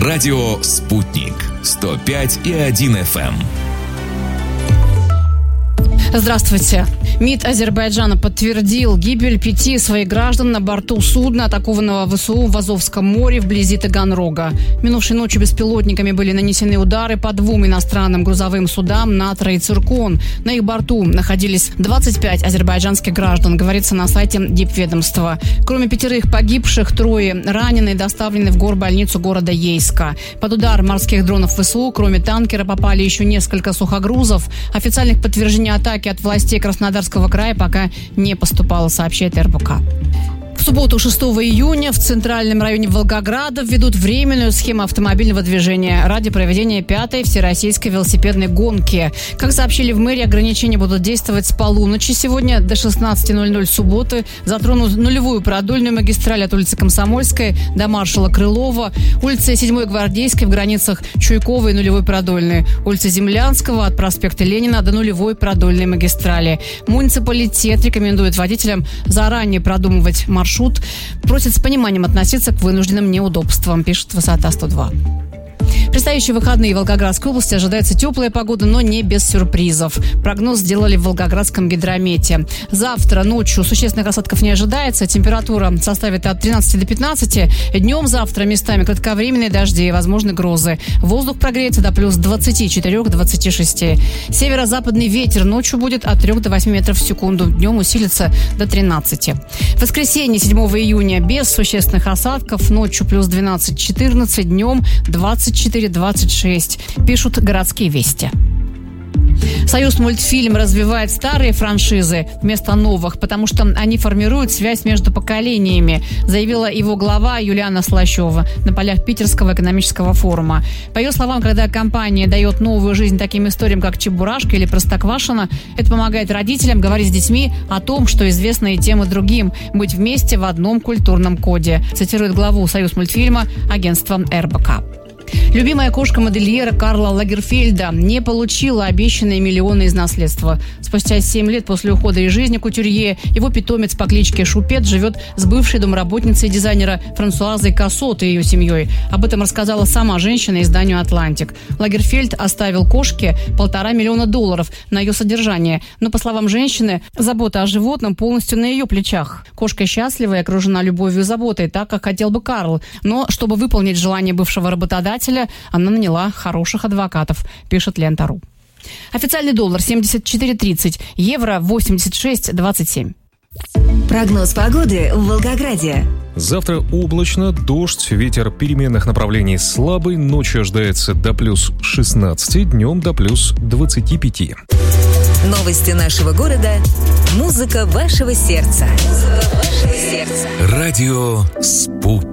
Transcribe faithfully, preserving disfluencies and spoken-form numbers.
Радио «Спутник». сто пять и один эф эм. Здравствуйте. МИД Азербайджана подтвердил гибель пяти своих граждан на борту судна, атакованного ВСУ в Азовском море вблизи Таганрога. Минувшей ночью беспилотниками были нанесены удары по двум иностранным грузовым судам «Натра» и «Циркон». На их борту находились двадцать пять азербайджанских граждан, говорится на сайте Дипведомства. Кроме пятерых погибших, трое ранены и доставлены в горбольницу города Ейска. Под удар морских дронов ВСУ, кроме танкера, попали еще несколько сухогрузов. Официальных подтверждений атаки от властей Краснодарского края пока не поступало, сообщает эр бэ ка. В субботу, шестого июня, в центральном районе Волгограда введут временную схему автомобильного движения ради проведения пятой всероссийской велосипедной гонки. Как сообщили в мэрии, ограничения будут действовать с полуночи сегодня до шестнадцати ноль-ноль субботы. Затронут нулевую продольную магистраль от улицы Комсомольской до маршала Крылова, улицы седьмой Гвардейской в границах Чуйковой и нулевой продольной, улицы Землянского от проспекта Ленина до нулевой продольной магистрали. Муниципалитет рекомендует водителям заранее продумывать маршрут. Маршрут, просит с пониманием относиться к вынужденным неудобствам, пишет Высота сто два. В предстоящие выходные в Волгоградской области ожидается теплая погода, но не без сюрпризов. Прогноз сделали в Волгоградском гидромете. Завтра ночью существенных осадков не ожидается. Температура составит от тринадцати до пятнадцати. Днем завтра местами кратковременные дожди и возможны грозы. Воздух прогреется до плюс двадцати четырёх - двадцати шести. Северо-западный ветер ночью будет от трёх до восьми метров в секунду. Днем усилится до тринадцати. В воскресенье, седьмого июня, без существенных осадков. Ночью плюс двенадцать - четырнадцать, днем двадцать четыре - двадцать шесть, пишут городские вести. Союзмультфильм развивает старые франшизы вместо новых, потому что они формируют связь между поколениями, заявила его глава Юлиана Слащева на полях Питерского экономического форума. По ее словам, когда компания дает новую жизнь таким историям, как «Чебурашка» или «Простоквашино», это помогает родителям говорить с детьми о том, что известно и тем, и другим, быть вместе в одном культурном коде, цитирует главу Союзмультфильма агентства эр бэ ка. Любимая кошка модельера Карла Лагерфельда не получила обещанные миллионы из наследства. Спустя семь лет после ухода из жизни кутюрье его питомец по кличке Шупет живет с бывшей домработницей дизайнера Франсуазой Кассот и ее семьей. Об этом рассказала сама женщина изданию «Атлантик». Лагерфельд оставил кошке полтора миллиона долларов на ее содержание. Но, по словам женщины, забота о животном полностью на ее плечах. Кошка счастлива и окружена любовью и заботой, так, как хотел бы Карл. Но, чтобы выполнить желание бывшего работодателя, она наняла хороших адвокатов, пишет Лента.ру. Официальный доллар семьдесят четыре тридцать, евро восемьдесят шесть двадцать семь. Прогноз погоды в Волгограде. Завтра облачно, дождь, ветер переменных направлений слабый, ночью ожидается до плюс шестнадцати, днем до плюс двадцати пяти. Новости нашего города. Музыка вашего сердца. Музыка вашего сердца. Радио «Спутник».